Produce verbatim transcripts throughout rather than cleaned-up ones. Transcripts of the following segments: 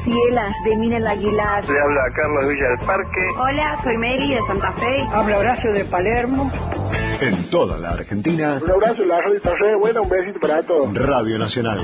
Graciela, de Minel Aguilar. Le habla Carlos Villa del Parque. Hola, soy Mary de Santa Fe. Habla Horacio de Palermo. En toda la Argentina. Un abrazo, la radio está re buena, un besito para todos. Radio Nacional.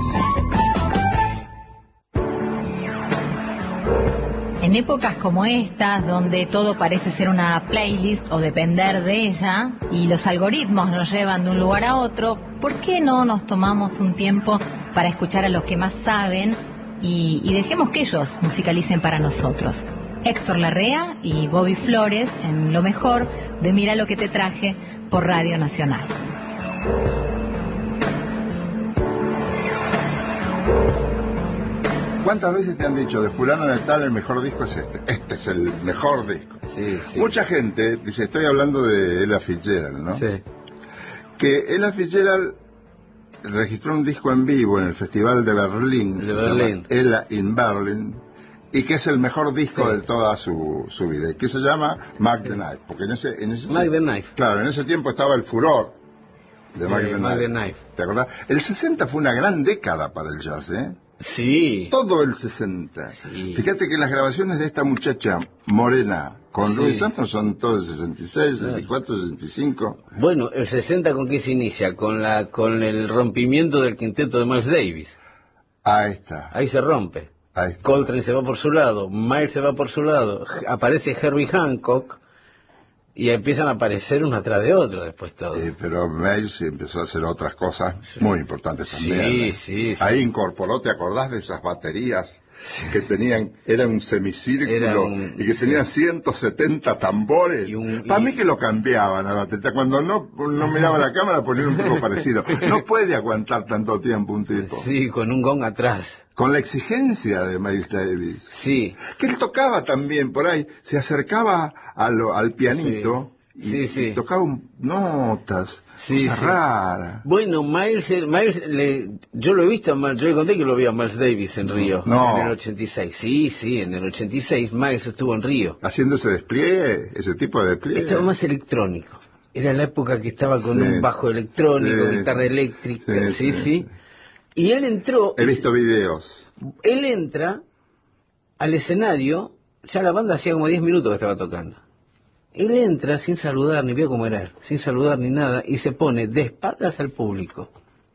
En épocas como estas, donde todo parece ser una playlist o depender de ella, y los algoritmos nos llevan de un lugar a otro, ¿por qué no nos tomamos un tiempo para escuchar a los que más saben y, y dejemos que ellos musicalicen para nosotros? Héctor Larrea y Bobby Flores en lo mejor de Mira lo que te traje por Radio Nacional. ¿Cuántas veces te han dicho de fulano de tal el mejor disco es este? Este es el mejor disco. Sí, sí. Mucha gente dice, estoy hablando de Ella Fitzgerald, ¿no? Sí. Que Ella Fitzgerald registró un disco en vivo en el Festival de Berlín. De Berlín. Ella in Berlin. Y que es el mejor disco sí. de toda su, su vida. Y que se llama Mac the Knife. Porque en ese, en ese Mac the Knife. Claro, en ese tiempo estaba el furor de Mac, eh, the, Mac Knife. the Knife. ¿Te acordás? El sesenta fue una gran década para el jazz, ¿eh? Sí. Todo el sesenta. Sí. Fíjate que las grabaciones de esta muchacha morena con sí. Louis Armstrong son todos sesenta y seis, sesenta y cuatro, sesenta y cinco. Bueno, el sesenta ¿con qué se inicia? Con la con el rompimiento del quinteto de Miles Davis. Ahí está. Ahí se rompe. Ahí está. Coltrane se va por su lado, Miles se va por su lado, aparece Herbie Hancock y empiezan a aparecer uno atrás de otro después todo. Eh, pero Miles empezó a hacer otras cosas sí. muy importantes también. Sí, ¿eh? sí, sí. Ahí incorporó, ¿te acordás de esas baterías sí. que tenían, era un semicírculo era un, y que tenían sí. ciento setenta tambores? Para y... mí que lo cambiaban a la batería. Cuando no, no miraba la cámara ponían un poco parecido. No puede aguantar tanto tiempo un tipo. Sí, con un gong atrás. Con la exigencia de Miles Davis. Sí. Que él tocaba también por ahí, se acercaba a lo, al pianito sí. Y, sí, sí. y tocaba un, notas, sí, cosas sí. raras. Bueno, Miles, Miles le, yo lo he visto, yo le conté que lo vi a Miles Davis en Río, no. en el ochenta y seis. Sí, sí, en el ochenta y seis Miles estuvo en Río. Haciendo ese despliegue, ese tipo de despliegue. Estaba más electrónico. Era la época que estaba con sí. un bajo electrónico, sí. guitarra eléctrica, sí, sí, sí. sí. Y él entró... He visto videos. Él entra al escenario, ya la banda hacía como diez minutos que estaba tocando. Él entra sin saludar, ni vio cómo era él, sin saludar ni nada, y se pone de espaldas al público.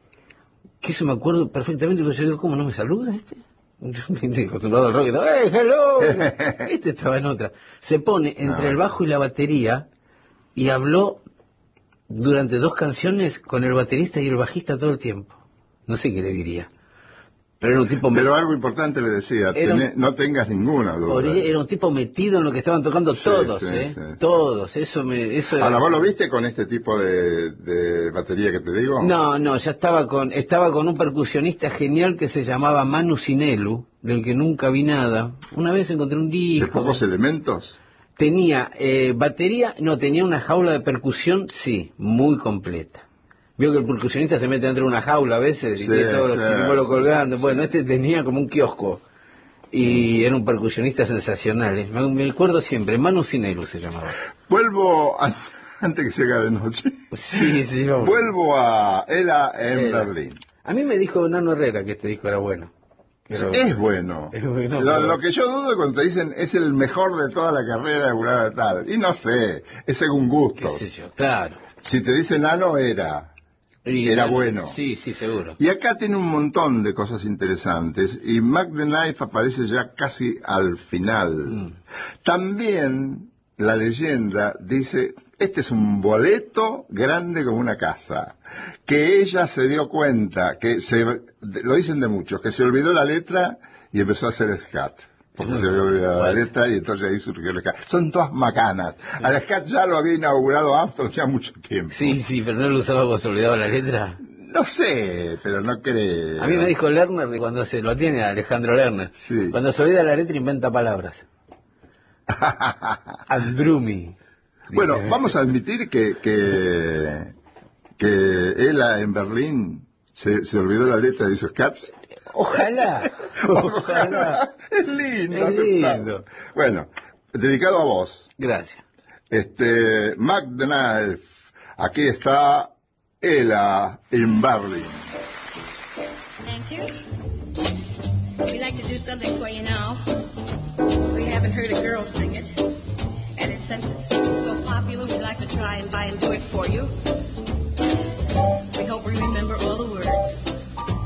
Que eso me acuerdo perfectamente, porque yo digo, ¿cómo no me saluda este? Yo me estoy acostumbrado al rock, y estaba, ¡hey, hello! Este estaba en otra. Se pone entre no. el bajo y la batería, y habló durante dos canciones con el baterista y el bajista todo el tiempo. No sé qué le diría. Pero era un tipo... Pero algo importante le decía, tené, un, no tengas ninguna duda. Era un tipo metido en lo que estaban tocando sí, todos, sí, ¿eh? Sí, todos, sí. eso me... Eso era... Ahora, ¿vos lo viste con este tipo de, de batería que te digo? No, no, ya estaba con estaba con un percusionista genial que se llamaba Manu Sinelu, del que nunca vi nada. Una vez encontré un disco... ¿De pocos elementos? Tenía eh, batería, no, tenía una jaula de percusión, sí, muy completa. Vio que el percusionista se mete dentro de una jaula a veces, sí, y tiene todo sí, el colgando. Sí. Bueno, este tenía como un kiosco. Y era un percusionista sensacional. ¿eh? Me, me acuerdo siempre, Manu Sinelu se llamaba. Vuelvo, a, antes que llegue de noche. Sí, sí. Vamos. Vuelvo a Ella en Berlín. A mí me dijo Nano Herrera que este disco era bueno. Era es bueno. Es bueno lo, pero... lo que yo dudo es cuando te dicen es el mejor de toda la carrera de Burana tal. Y no sé, es según gusto. ¿Qué sé yo? Claro. Si te dicen Nano era... Y era bueno. Sí, sí, seguro. Y acá tiene un montón de cosas interesantes. Y Mac the Knife aparece ya casi al final. Mm. También la leyenda dice, este es un boleto grande como una casa. Que ella se dio cuenta, que se, lo dicen de muchos, que se olvidó la letra y empezó a hacer scat. Porque se había olvidado la letra y entonces ahí surgió el scat. Son todas macanas. Al scat ya lo había inaugurado Armstrong hacía mucho tiempo. Sí, sí, pero no lo usaba cuando se olvidaba la letra. No sé, pero no creo. A mí me dijo Lerner de cuando se lo tiene Alejandro Lerner. Sí. Cuando se olvida la letra inventa palabras. Andrumi. Bueno, vamos a admitir que que, que Ella en Berlín se, se olvidó la letra de esos cats. Ojalá, ojalá. Es lindo, es lindo. Bueno, dedicado a vos. Gracias. Este, Mac the Knife, aquí está Ella in Berlin. Thank you. We'd like to do something for you now. We haven't heard a girl sing it. And it, since it's so popular, we'd like to try and buy and do it for you. We hope we remember